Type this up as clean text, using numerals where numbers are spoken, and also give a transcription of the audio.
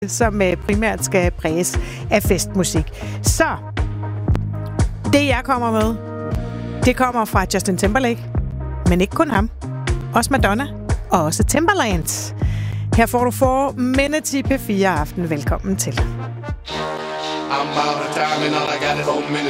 som primært skal præges af festmusik. Så det, jeg kommer med, det kommer fra Justin Timberlake, men ikke kun ham. Også Madonna og også Timbaland. Her får du 4 Minutes i P4 Aften. Velkommen til. I'm out of time and all I got is 4 minutes.